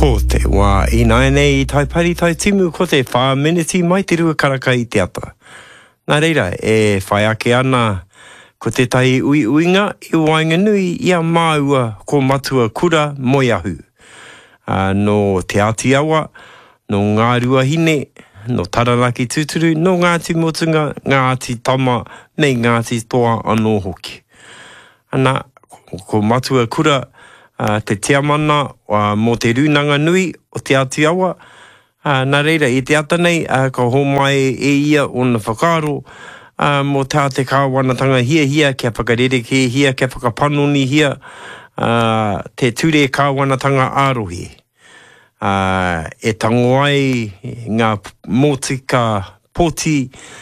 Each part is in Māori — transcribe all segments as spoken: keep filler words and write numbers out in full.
Ko te wā i nai nei i tai pari tai timu ko te wha miniti mai te rua karaka i te ata. Nā reira, e whai ake ana ko te tai ui uinga i Wainganui i a māua ko matua kura moiahu. Uh, no te ati awa, no ngā rua hine, no taranaki tūturu, no Ngāti Motunga, Ngāti Tama, me Ngāti Toa anō hoki. Ana, ko, ko matua kura, Uh, te tiamana uh, mō te runanga nui o te ati awa. Uh, nā reira, i te ata nei, uh, ka homai e ia o na whakaaro uh, mō tā te kāwanatanga hia hia, kia whakarere ke hia, kia whakapanoni hia, uh, te ture kāwanatanga ārohi. Uh, e tango ai ngā mōtika poti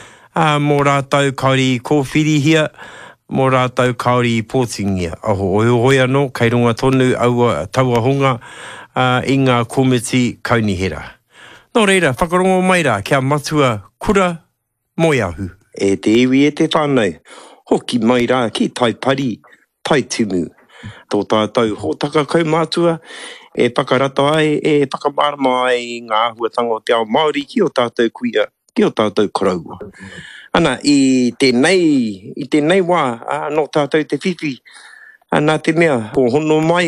uh, mō rātau kauri kōwhiri hia, mō rātau kauri i pōtingia. Aho, oi hoi anō, kei runga tonu aua taua hunga uh, i ngā komiti kaunihera. Nō reira, whakarongo mai rā, kia matua kura moiahu. E te iwi e te whānau, hoki mai rā ki tai pari, tai timu. Tō tātou hōtaka kau mātua, e whakarata ai, e whakamārama ai ngā ahuatanga o te ao Māori ki o tātou kuia, ki o tātou koraua. Ana, i tēnei, i tēnei wā, uh, no tātou te whiwhi, uh, nā te mea, ko hono mai,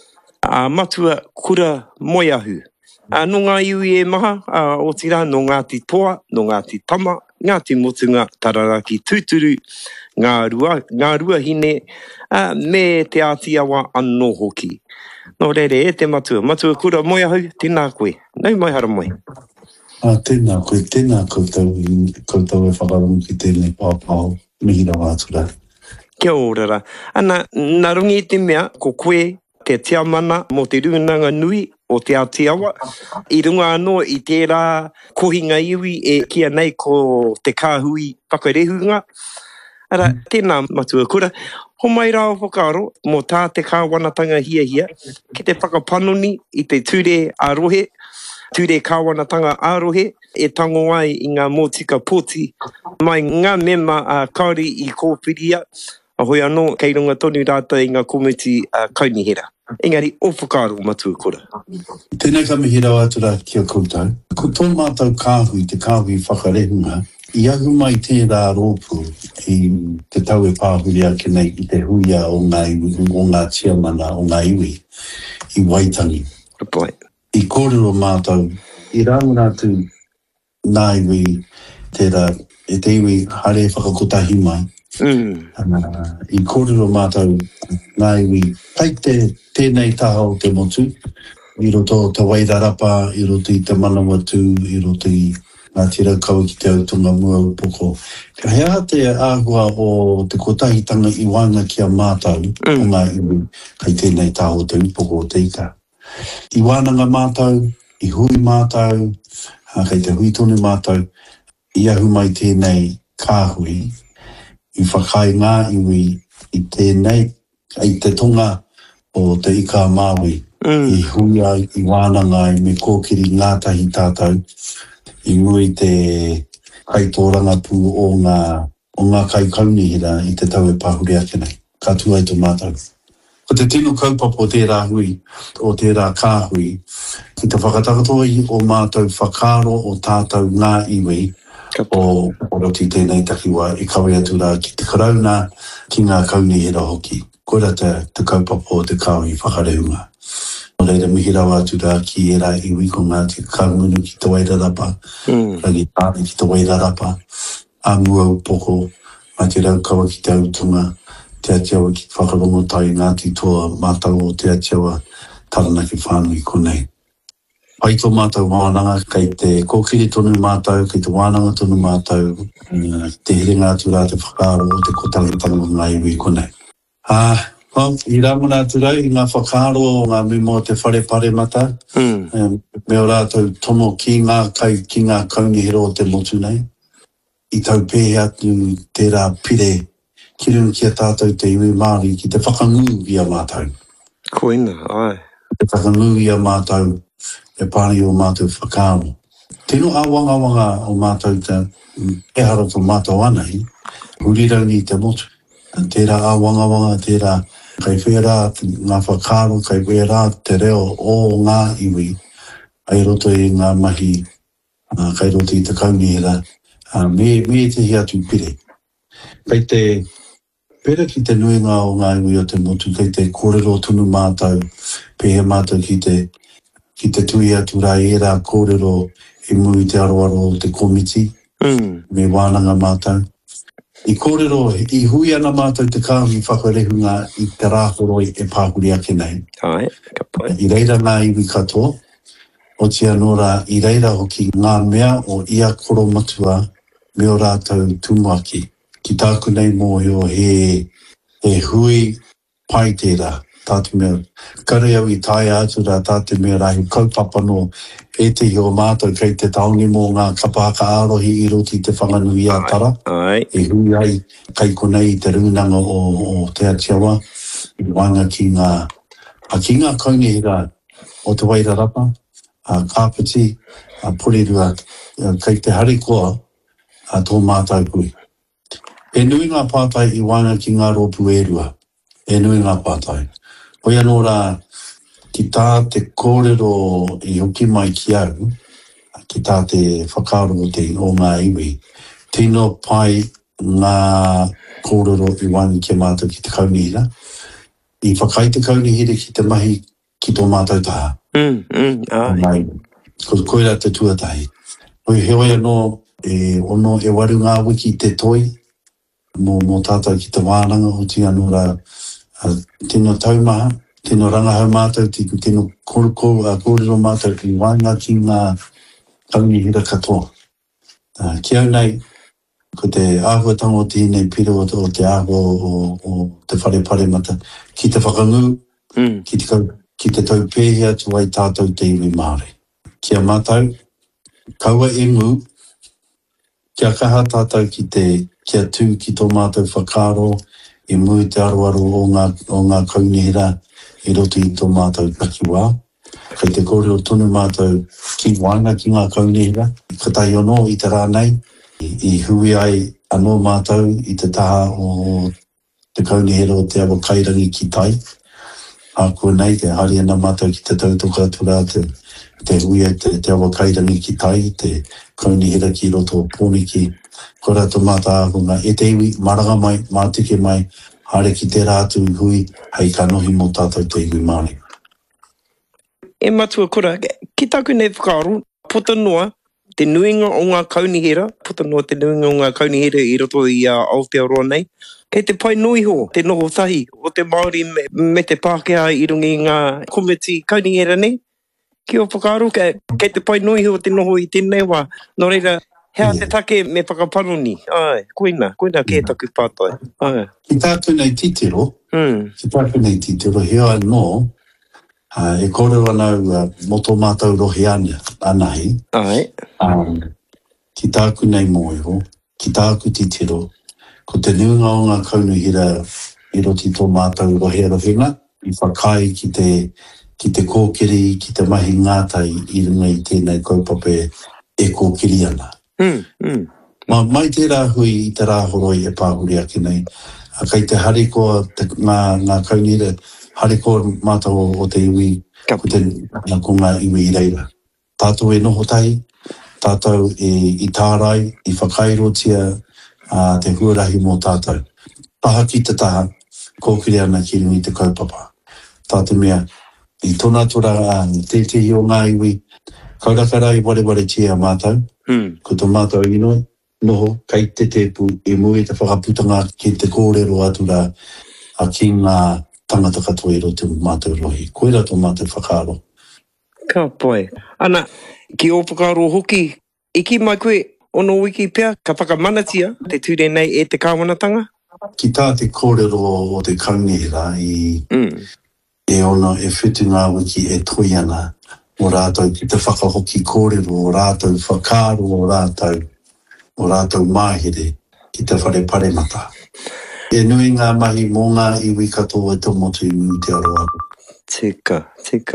uh, matua kura moiahu. Uh, no ngā iwi e maha, uh, o tira, no Ngāti Toa, no Ngāti Tama, Ngāti Motunga, Taranaki Tūturu, ngā rua, ngā rua hine, uh, me te ati awa anō hoki. No rere, e te matua, matua kura moiahu, tēnā koe, nau mai hara mai. Ah, tēnā koe, tēnā koutou, koutou e whakarongo ki tēnei pāpāo, mihira wātura. Kia ora. Ana, nā rungi i te mea, ko koe, te tiamana mō te runanga nui o te Aotearoa. I runga anō i tērā kohinga iwi e kia nei ko te kāhui whakarehunga. Ara, tēnā matua kura. Ho mai rā o whakaaro, mō tā te kāwanatanga hia hia, ki te whakapanoni i te ture arohe, ture kāwanatanga ārohe, e tango ai i ngā mōtika pōti, mai ngā mema uh, kauri i kōwhiria, ahoi anō, kei runga tonu rāta i ngā komiti uh, kaunihera. Engari, o whakaaro matua kura. Tēnei ka mihira wātura kia koutou. Ko tō mātou kāhui, te kāhui whakarehunga, i ahu mai tērā rōpu i te tau e pāhuri ake nei i te huia o ngā iwi, o ngā tiamana o ngā iwi, i Waitangi. Right. I kōrero mātou, i rāngu tu nā iwi tērā, e te iwi hare whakakotahi mai. Mm. Uh, I kōrero mātou nā iwi, pai te tēnei taha o te motu, i roto te wairarapa, i roto i te manawatu, i roto i ngā tira kau ki te autunga mua upoko. Ka hea te āhua o te kotahitanga i wānga ki a mātou, mm. o ngā iwi, kai tēnei taha o te upoko o te ika. I wānanga mātou, i hui mātou, uh, kei te hui tonu mātou, i ahu mai tēnei kāhui, i whakai ngā iwi, i tēnei, i te tonga o te ika Māui, mm. i hui ai, i wānanga ai, me kōkiri ngātahi tātou, i mui te kaitōranga pū o ngā, o ngā kai kaunihira i te tau e pāhuri ake nei. Ka tu ai tō mātou. Ko te tino kaupapa o tērā hui, o tērā kāhui, ki te whakatakatoa i o mātou whakaaro o tātou ngā iwi, o, o roti tēnei takiwa, i kawe atu rā ki te karauna, ki ngā kaunihira hoki. Koira te, te kaupapa o te kāhui whakarehunga. O reira mihira wātu rā ki e rā iwi ko ngā te kāngunu ki te wairarapa, mm. ragi tāne ki te wairarapa, a mua upoko, a te raukawa ki te autunga, te atiawa ki whakarongo tai Ngāti Toa mātau o te atiawa taranaki whānui konei. Pai tō mātau wānanga, kei te kōkiri tonu mātau, kei te wānanga tonu mātau, te here ngātu rā te whakaaro o te kotaratanga o ngā iwi konei. Ah, well, i rāmuna atu rau, i ngā whakaaro o ngā mimo te whare pare mata, mm. me o rātou tomo ki ngā kai, ki ngā kaunihero o te motu nei, i tau pēhe atu tērā pire, ki rung ki a tātou te iwi Māori ki te whakangu i a mātou. Koina, ai. Te whakangu i a mātou, e pāri o mātou whakaaro. Tēno a wanga wanga o mātou te e hara tō mātou anai, urirangi te motu. Tērā a wanga wanga, tērā kai whera ngā whakaro, kai whera te reo o ngā iwi, ai roto i ngā mahi, uh, kai roto i te kaunihira, uh, me, me te hi atu pire. Kai te, pera ki te nuinga o ngā iwi o te motu, kai te kōrero tunu mātou, pehe mātou ki te, ki te tui atu rā e rā kōrero e mui te aroaro o te komiti, mm. me wānanga mātou. I kōrero, i hui ana mātou te kāngi whakarehunga i te rākoroi e pāhuri ake nei. Ai, ka pai. I reira ngā iwi katoa, o tia nora i reira hoki ngā mea o ia koro matua me o rātou tumuaki. Ki tāku nei mōhio he, he hui pai tērā, tātu mea. Kare au i tai atu rā tātu mea rahi kaupapa no e te hi o mātou kei te taongi mō ngā kapaka ārohi i roti te whanganui a tara. Ai. E hui ai kai konei te rūnanga o, o te atiawa, i wanga ki ngā, a ki ngā kaungihira o te Wairarapa, a Kāpiti, a Porirua, kei te harikoa a tō mātou kui. E nui ngā pātai i wanga ki ngā rōpu e rua. E nui ngā pātai. Hoi anō rā, ki tā te kōrero i hoki mai ki au, ki tā te whakaro o te o ngā iwi, tino pai ngā kōrero i wanga ki mātou ki te kaunihira. I whakai te kaunihira ki te mahi ki tō mātou taha. Mm, mm, ai. Ko koera te tuatahi. Hoi hoi anō, e ono e waru ngā wiki te toi, mō, mō tātou ki te wānanga o ti anō rā, uh, tino taumaha, tino rangahau mātou, tino koroko, uh, kōrero mātou, i wānga ki ngā kaunihira katoa. Uh, ki au nei, ko te āhuatanga o tēnei piro o, o te āhua o, o te wharepare mata, ki te whakangu, mm. ki, te, ki te tau pēhea tu ai tātou te iwi Māori. Kia mātou, kaua e ngū, kia kaha tātou ki te, kia tū ki tō mātou whakaro, e mui te aroaro o ngā, o ngā kaunihira, e roto i tō mātou takiwā. Kei te kōrero tonu mātou ki wānga ki ngā kaunihira, ka tai ono i te rānei, i, i hui ai anō mātou i te taha o te kaunihira o te awa kairangi ki tai. A kua nei, te hari ana mātou ki te tautoka tura te te hui ai te, te awa kairangi ki tai, te kaunihira ki roto pōniki, ko rātou māta ahunga, e te iwi, maranga mai, mātike mai, hare ki te rātu hui, hei ka nohi mō tātou te iwi Māori. E matua kura, ki tāku nei whakaaro, puta noa, te nuinga o ngā kaunihira, puta noa te nuinga o ngā kaunihira i roto i uh, Aotearoa nei, kei te pai nui ho, te noho tahi, o te Māori me, me te Pākehā i rungi ngā komiti kaunihira nei, ki o whakaaro, kei, kei te pai nui ho te noho i tēnei wā, no reira, hea te take me whakaparoni, ai, koina, koina ke taku pātai. Ai. Ki tātu nei titiro, mm. ki tātu nei titiro, hea anō, Uh, e kōrero anau uh, moto mātou rohi ana, anahi. Ai. Um, ki tāku nei mōiho, ki tāku titiro, ko te nuinga o ngā kaunihira i roti tō mātou rohi rohinga, i whakai ki te, ki te kōkiri, ki te mahi ngātai i runga i tēnei kaupapa e kōkiri ana. Mm, mm. Ma, mai te rāhui i te rāhoroi e pāhuri ake nei, a kei te harikoa te, ngā, ngā kaunihira, hariko mātou o te iwi, ko te ko ngā iwi i reira. Tātou e noho tai, tātou e i tārai, i whakairotia uh, te huarahi mō tātou. Taha ki te taha, kōkiri ana ki rungi te kaupapa. Tātou mea, i tōna tura uh, te te o ngā iwi, kaurakarai wale wale tia mātou, mm. ko tō mātou inoi, noho, kai te tepu, e mui te whakaputanga ki te kōrero atura, a ki ngā tangata katoa i roto mātou rohi. Koira tō mātou whakaaro. Ka pai. Ana, ki o whakaaro hoki, iki mai koe ono wiki pia, ka whakamanatia te ture nei e te kāwanatanga? Ki tā te kōrero o te kaunihira i mm. e ono e whitu ngā wiki e toi ana o rātou ki te whakahoki kōrero o rātou whakaaro o rātou o rātou māhere ki te whare pare mata. E nui ngā mahi mō ngā iwi katoa tō motu i mui te aroaro. Tika, tika.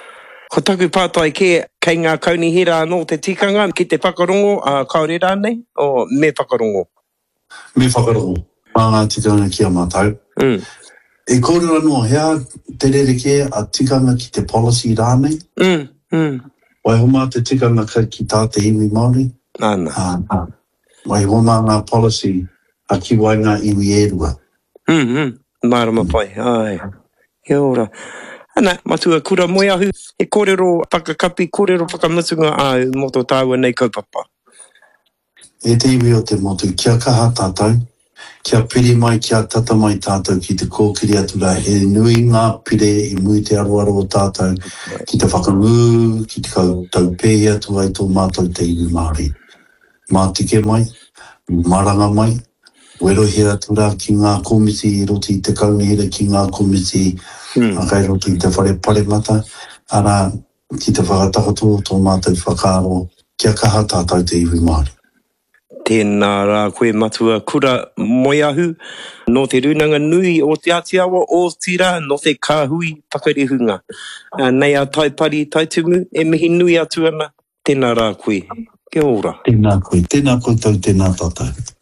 Ko taku pātai ke, kei ngā kaunihira anō te tikanga, ki te whakarongo a uh, kaore rānei, o me whakarongo? Me whakarongo. Mā ngā tikanga ki a mātou. Mm. E kōrero anō, hea te rereke a tikanga ki te policy rānei. Mm, mm. Wai homa te tikanga ka ki tā te iwi Māori. Ana. Uh, wai homa ngā policy a ki wai ngā iwi e rua. Mm, mm. Marama pai, ai. Kia ora. Ana, matua kura moe ahu, e kōrero whakakapi, kōrero whakamutunga au moto tāua nei kaupapa. E te iwi o te motu, kia kaha tātou, kia piri mai, kia tata mai tātou ki te kōkiri atura, e nui ngā pire i mui te aroaro o tātou, ki te whakangu, ki te tau pēhi atu ai tō mātou te iwi Māori. Mā tike mai, maranga mai, werohi atura ki ngā komiti i roti i te kaunihira ki ngā komiti, mm. a kai roti i te whare pare mata, ara ki te whakatakoto tō mātou whakaaro, kia kaha tātou te iwi Māori. Tēnā rā koe matua kura moe ahu, no te runanga nui o te Atiawa, o tira, no te kāhui pakarehunga. Uh, nei a taipari taitumu, e mihi nui atu ana, tēnā rā koe. Kia ora. Tēnā koe, tēnā koe tau, tēnā tātou.